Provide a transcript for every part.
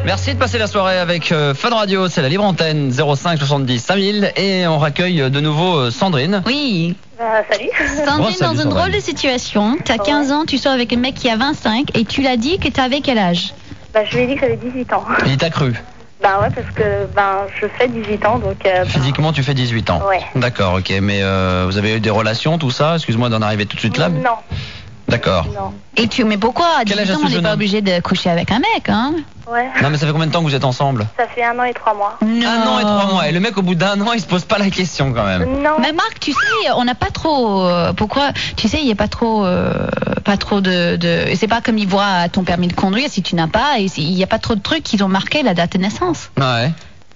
Merci de passer la soirée avec Fun Radio, c'est la libre antenne 05 70 5000 et on recueille de nouveau Sandrine. Oui. Salut. Sandrine, dans une drôle de situation, t'as 15 ans, tu sors avec un mec qui a 25 et tu l'as dit que t'avais quel âge? Je lui ai dit que j'avais 18 ans. Il t'a cru? Ouais, parce que je fais 18 ans, donc... Physiquement, tu fais 18 ans? Ouais. D'accord, ok, mais vous avez eu des relations, tout ça? Excuse-moi d'en arriver tout de suite là. Non. D'accord. Non. Et mais pourquoi à Quel 18 âge a ans, ce on n'est jeune pas homme obligé de coucher avec un mec, hein? Ouais. Non, mais ça fait combien de temps que vous êtes ensemble? Ça fait 1 an et 3 mois. Non. 1 an et 3 mois. Et le mec, au bout d'1 an, il se pose pas la question quand même. Non. Mais Marc, tu sais, on n'a pas trop... pourquoi? Tu sais, il n'y a pas trop de... C'est pas comme ils voient ton permis de conduire si tu n'as pas. Et il n'y a pas trop de trucs qui ont marqué la date de naissance. Ouais.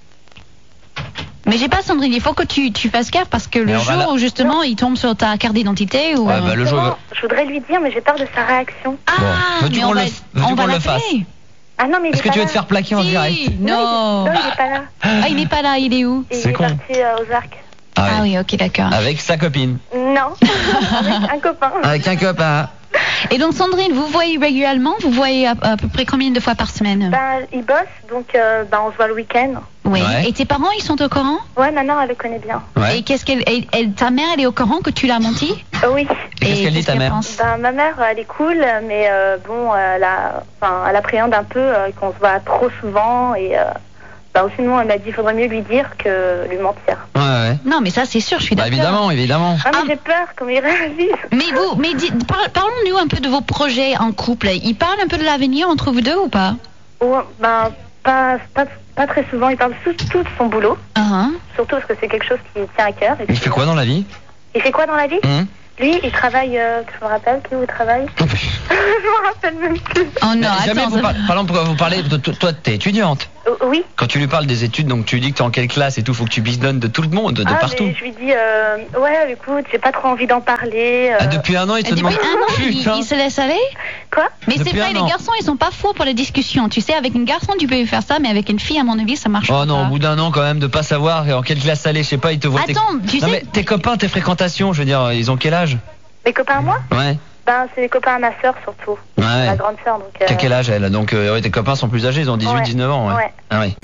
Mais j'ai pas, Sandrine, il faut que tu fasses gaffe parce que le jour où justement il tombe sur ta carte d'identité ou... Ouais, le jour... Je voudrais lui dire, mais j'ai peur de sa réaction. Ah, Veux-tu mais qu'on on va le fasse? l'appeler. Ah non, mais il est Est-ce que pas tu veux là. te faire plaquer en direct? Non. Non, il est pas là. Ah, il n'est pas là, il est où? Il C'est est con. parti aux arcs. Ah oui, ok, d'accord. Avec sa copine. Non. Avec un copain. Avec un copain. Et donc Sandrine, vous voyez régulièrement? Vous voyez à peu près combien de fois par semaine? Il bosse, donc on se voit le week-end. Oui. Ouais. Et tes parents, ils sont au courant? Ouais, ma mère, elle le connaît bien. Ouais. Et qu'est-ce ta mère, elle est au courant que tu l'as menti? Oui. Et qu'est-ce qu'elle dit, ta mère? pense? Ma mère, elle est cool, mais elle appréhende un peu qu'on se voit trop souvent et sinon elle m'a dit qu'il faudrait mieux lui dire que lui mentir. Ouais. Non, mais ça c'est sûr, je suis d'accord. Évidemment. Ah, mais j'ai peur comment il réagisse. Mais parlons-nous un peu de vos projets en couple. Ils parlent un peu de l'avenir entre vous deux ou pas? Ouais, pas très souvent. Il parle tout de son boulot. Surtout parce que c'est quelque chose qui tient à cœur. Et Il fait quoi dans la vie? Il fait quoi dans la vie? Lui, il travaille, je me rappelle, où il travaille? Je me rappelle même plus. Oh non, jamais attends. par exemple, vous parlez de toi, t'es étudiante. Oui. Quand tu lui parles des études, donc tu lui dis que t'es en quelle classe et tout, faut que tu bisonnes de tout le monde, de partout. Mais je lui dis, ouais, écoute, j'ai pas trop envie d'en parler. Depuis 1 an, il te Depuis demande. 1 an, il se laisse aller? Quoi? Mais c'est Depuis vrai, 1 les an. garçons, ils sont pas fous pour les discussions. Tu sais, avec une garçon, tu peux faire ça, mais avec une fille, à mon avis, ça marche pas. Oh non, au bout d'1 an quand même, de pas savoir en quelle classe aller, je sais pas, ils te voient. Attends, tu Non, sais... mais tes copains, tes fréquentations, je veux dire, ils ont quel âge? Mes copains à moi? Ouais. C'est les copains à ma sœur surtout. Ouais. Ma grande sœur, donc... T'as quel âge elle? Donc ouais, tes copains sont plus âgés, ils ont 18, 19 ans. Ouais. Ah oui.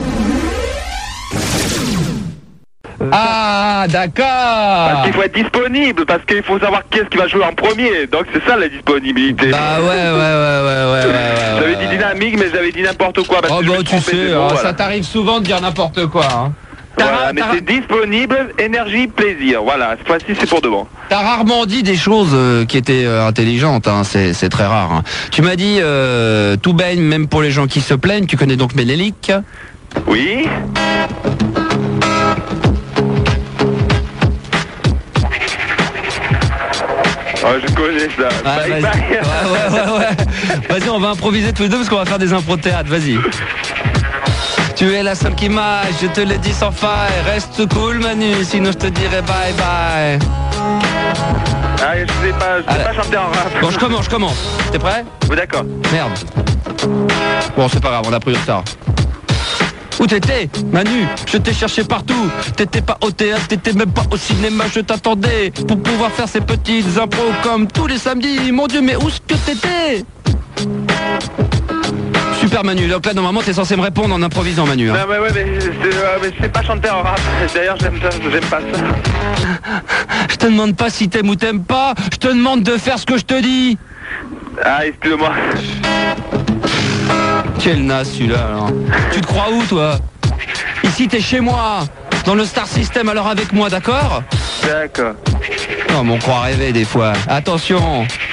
Ah, d'accord. Parce qu'il faut être disponible, parce qu'il faut savoir qui est-ce qui va jouer en premier. Donc c'est ça la disponibilité. Bah ouais. J'avais dit dynamique, mais j'avais dit n'importe quoi. Parce Oh que je bah me tu trompais, sais, c'est bon, ça voilà. t'arrive souvent de dire n'importe quoi. Hein. Voilà, mais c'est disponible, énergie, plaisir. Voilà, cette fois-ci c'est pour de bon. T'as rarement dit des choses qui étaient intelligentes, hein. C'est très rare. Hein. Tu m'as dit tout baigne, même pour les gens qui se plaignent. Tu connais donc Ménélique? Oui. Oh, je connais ça. Ouais, Bye vas-y. bye. Ouais. Vas-y, on va improviser tous les deux parce qu'on va faire des impros de théâtre. Vas-y. Tu es la seule qui m'aille, je te l'ai dit sans faille. Reste cool Manu, sinon je te dirai bye bye. Ah, je sais pas chanter en rap. Bon, je commence. T'es prêt? Oui, d'accord. Merde. Bon, c'est pas grave, on a pris du retard. Où t'étais, Manu? Je t'ai cherché partout. T'étais pas au théâtre, t'étais même pas au cinéma. Je t'attendais pour pouvoir faire ces petites impros comme tous les samedis. Mon Dieu, mais où est-ce que t'étais? Super Manu, donc là normalement t'es censé me répondre en improvisant Manu. Hein. Non mais ouais, mais je sais pas chanter en rap. D'ailleurs j'aime pas ça. Je te demande pas si t'aimes ou t'aimes pas. Je te demande de faire ce que je te dis. Ah, excuse-moi. Quel naze celui-là alors. Tu te crois où toi? Ici t'es chez moi, dans le Star System, alors avec moi, d'accord? D'accord. Non mais on croit rêver des fois. Attention,